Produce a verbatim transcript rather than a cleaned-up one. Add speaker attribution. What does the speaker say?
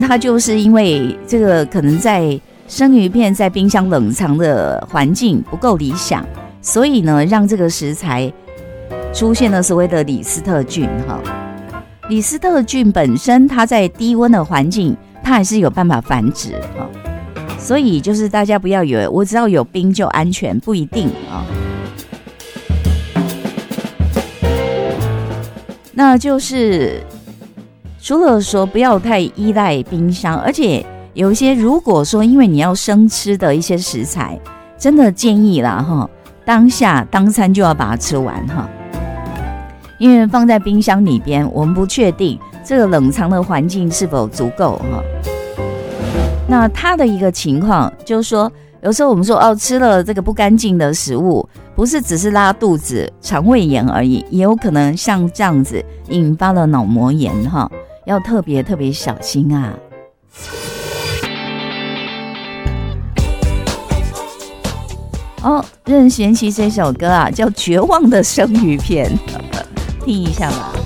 Speaker 1: 它就是因为这个可能在生鱼片在冰箱冷藏的环境不够理想，所以呢，让这个食材出现了所谓的李斯特菌哈。李斯特菌本身它在低温的环境，它还是有办法繁殖哈。所以就是大家不要以为我只要有冰就安全，不一定啊。那就是除了说不要太依赖冰箱，而且有一些如果说因为你要生吃的一些食材，真的建议啦哈，当下当餐就要把它吃完哈，因为放在冰箱里边，我们不确定这个冷藏的环境是否足够哈。那它的一个情况就是说，有时候我们说哦，吃了这个不干净的食物，不是只是拉肚子、肠胃炎而已，也有可能像这样子引发了脑膜炎哈，要特别特别小心啊。哦，任贤齐这首歌啊，叫《绝望的生鱼片》，听一下吧。